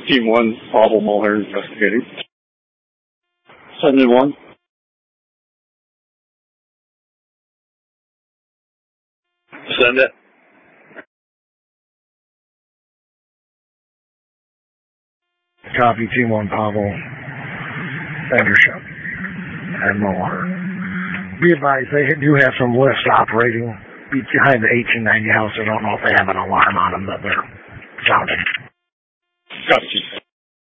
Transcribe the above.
Team 1, Pavel Mulher investigating. Send in 1. Send it. Copy, Team 1, Pavel, Anderson, and Mulher. Be advised, they do have some lifts operating behind the 1890 house. I don't know if they have an alarm on them, but they're sounding. Copy.